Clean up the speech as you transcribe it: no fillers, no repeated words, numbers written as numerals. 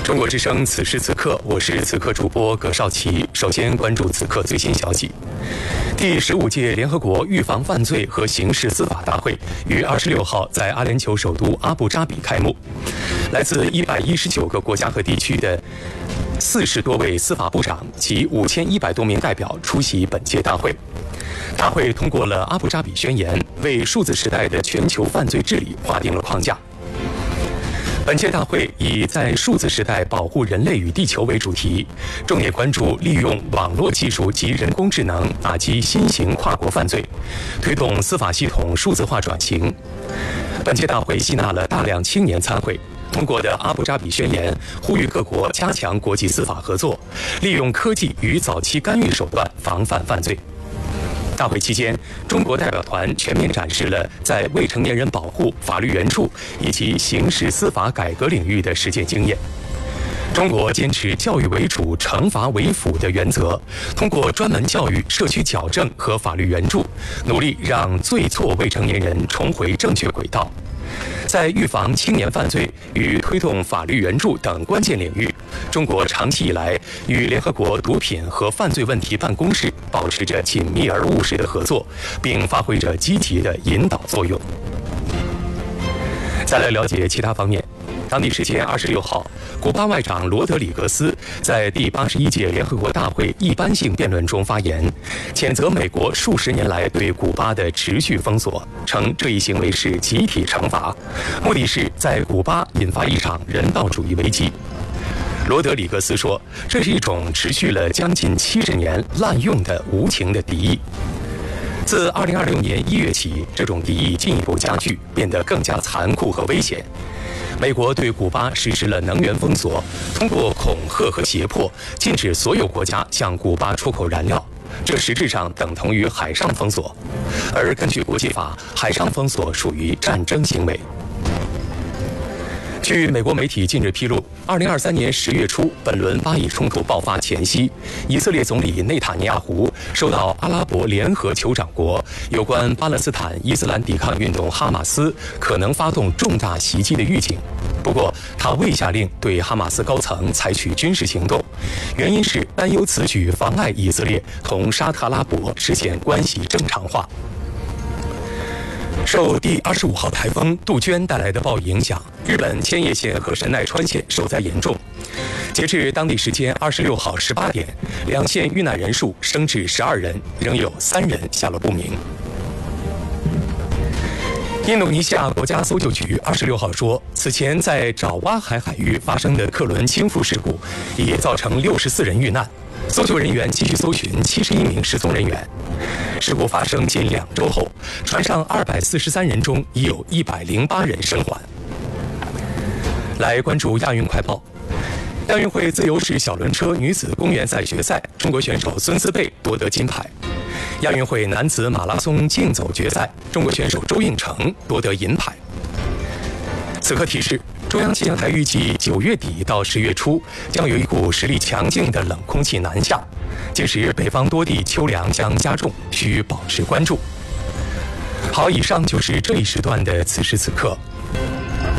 中国之声此时此刻，我是此刻主播葛绍奇。首先关注此刻最新消息。第15届联合国预防犯罪和刑事司法大会于26号在阿联酋首都阿布扎比开幕。来自119个国家和地区的40多位司法部长及5100多名代表出席本届大会。大会通过了阿布扎比宣言，为数字时代的全球犯罪治理划定了框架。本届大会以在数字时代保护人类与地球为主题，重点关注利用网络技术及人工智能打击新型跨国犯罪，推动司法系统数字化转型。本届大会吸纳了大量青年参会，通过的阿布扎比宣言呼吁各国加强国际司法合作，利用科技与早期干预手段防范犯罪。大会期间，中国代表团全面展示了在未成年人保护、法律援助以及刑事司法改革领域的实践经验。中国坚持教育为主、惩罚为辅的原则，通过专门教育、社区矫正和法律援助，努力让罪错未成年人重回正确轨道。在预防青年犯罪与推动法律援助等关键领域，中国长期以来与联合国毒品和犯罪问题办公室保持着紧密而务实的合作，并发挥着积极的引导作用。再来了解其他方面。当地时间26号，古巴外长罗德里格斯在第81届联合国大会一般性辩论中发言，谴责美国数十年来对古巴的持续封锁，称这一行为是集体惩罚，目的是在古巴引发一场人道主义危机。罗德里格斯说，这是一种持续了将近70年滥用的无情的敌意。自2026年1月起，这种敌意进一步加剧，变得更加残酷和危险。美国对古巴实施了能源封锁，通过恐吓和胁迫，禁止所有国家向古巴出口燃料，这实质上等同于海上封锁。而根据国际法，海上封锁属于战争行为。据美国媒体近日披露，2023年10月初，本轮巴以冲突爆发前夕，以色列总理内塔尼亚胡收到阿拉伯联合酋长国有关巴勒斯坦伊斯兰抵抗运动哈马斯可能发动重大袭击的预警。不过，他未下令对哈马斯高层采取军事行动，原因是担忧此举妨碍以色列同沙特阿拉伯实现关系正常化。受第25号台风杜鹃带来的暴雨影响，日本千叶县和神奈川县受灾严重。截至当地时间26号18点，两县遇难人数升至12人，仍有3人下落不明。印度尼西亚国家搜救局26号说，此前在爪哇海域发生的客轮倾覆事故已造成64人遇难，搜救人员继续搜寻71名失踪人员。事故发生近2周后，船上243人中已有108人生还。来关注亚运快报。亚运会自由式小轮车女子公园赛决赛，中国选手孙思贝夺得金牌。亚运会男子马拉松竞走决赛，中国选手周应成夺得银牌。此刻提示：中央气象台预计9月底到10月初将有一股实力强劲的冷空气南下，届时北方多地秋凉将加重，需保持关注。好，以上就是这一时段的此时此刻。